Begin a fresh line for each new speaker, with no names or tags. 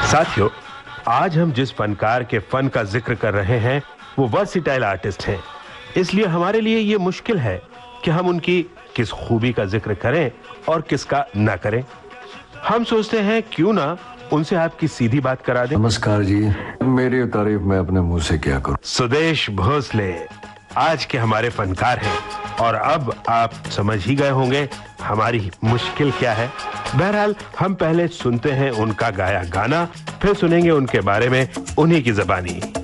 साथियों, आज हम जिस फनकार के फन का जिक्र कर रहे हैं वो वर्सिटाइल आर्टिस्ट हैं। इसलिए हमारे लिए ये मुश्किल है कि हम उनकी किस खूबी का जिक्र करें और किसका ना करें। हम सोचते हैं क्यों ना उनसे आपकी सीधी बात करा दें।
नमस्कार जी, मेरी तारीफ मैं अपने मुंह से क्या करूं।
सुदेश भोसले आज के हमारे फनकार हैं और अब आप समझ ही गए होंगे हमारी मुश्किल क्या है। बहरहाल हम पहले सुनते हैं उनका गाया गाना, फिर सुनेंगे उनके बारे में उन्हीं की ज़बानी।